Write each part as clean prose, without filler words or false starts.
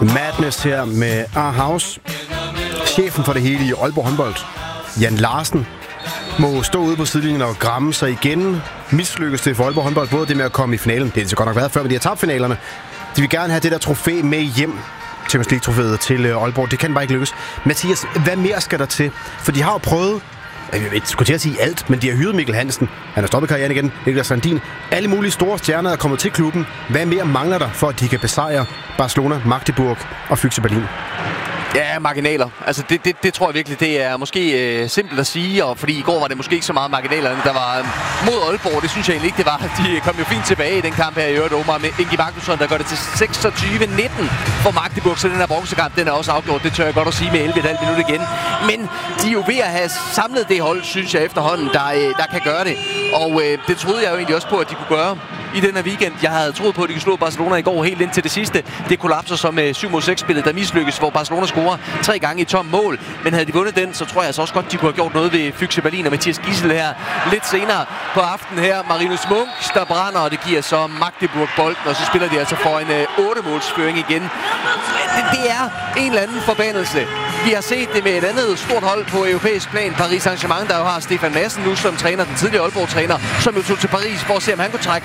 Madness her med Arhaus. Chefen for det hele i Aalborg håndbold, Jan Larsen, må stå ude på sidelinjen og gramme sig igen. Mislykkes det for Aalborg håndbold, både det med at komme i finalen, det har så godt nok været før, men de har tabt finalerne. De vil gerne have det der trofæ med hjem, Champions League-trofæet til Aalborg. Det kan bare ikke lykkes. Mathias, hvad mere skal der til? For de har jo prøvet, jeg skulle til at sige alt, men de har hyret Mikkel Hansen. Han har stoppet karrieren igen. Niklas Sandin. Alle mulige store stjerner er kommet til klubben. Hvad mere mangler der, for at de kan besejre Barcelona, Magdeburg og Füchse Berlin? Ja, marginaler. Altså, det tror jeg virkelig, det er måske simpelt at sige, og fordi i går var det måske ikke så meget marginalerne, der var mod Aalborg. Det synes jeg egentlig ikke, det var. De kom jo fint tilbage i den kamp her i øvrigt. Omar med Ingi Magnusson, der gør det til 26-19 for Magdeburg, så den her bronzekamp, den er også afgjort. Det tør jeg godt at sige med 11,5 minutter igen. Men de er jo ved at have samlet det hold, synes jeg efterhånden, der kan gøre det. Og det troede jeg jo egentlig også på, at de kunne gøre i den her weekend. Jeg havde troet på, at de kunne slå Barcelona i går helt ind til det sidste. Det kollapser som 7-6-spillet, der mislykkes, hvor Barcelona scorer 3 gange i tom mål. Men havde de vundet den, så tror jeg altså også godt, de kunne have gjort noget ved Füchse Berlin og Mathias Giesel her lidt senere på aftenen her. Marinus Munch, der brænder, og det giver så Magdeburg bolden, og så spiller de altså for en 8-målsføring igen. Det er en eller anden forbandelse. Vi har set det med et andet stort hold på europæisk plan, Paris Saint-Germain, der jo har Stefan Madsen nu som træner, den tidligere Aalborg-træner, som jo tog til Paris for at se, om han kunne trække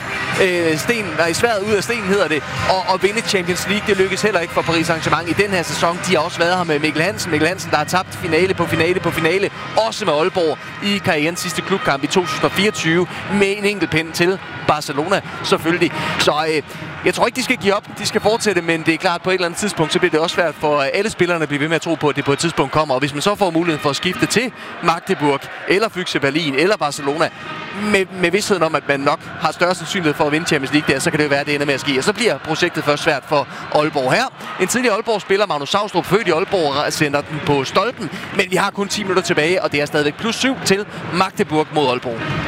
sværet ud af stenen, hedder det, og vinde Champions League. Det lykkedes heller ikke for Paris Saint-Germain i den her sæson. De har også været her med Mikkel Hansen. Mikkel Hansen, der har tabt finale på finale, også med Aalborg i karrierens sidste klubkamp i 2024, med en enkelt pind til Barcelona, selvfølgelig. Så jeg tror ikke, de skal give op. De skal fortsætte, men det er klart, på et eller andet tidspunkt, så bliver det også svært for alle spillerne at blive ved med at tro på, at det på et tidspunkt kommer. Og hvis man så får muligheden for at skifte til Magdeburg, eller Füchse Berlin, eller Barcelona, med vidstheden om, at man nok har større sandsynlighed for at vinde Champions League der, så kan det jo være, at det ender med at ske. Og så bliver projektet først svært for Aalborg her. En tidligere Aalborg-spiller, Magnus Saustrup, født i Aalborg, sender den på stolpen, men vi har kun 10 minutter tilbage, og det er stadigvæk +7 til Magdeburg mod Aalborg.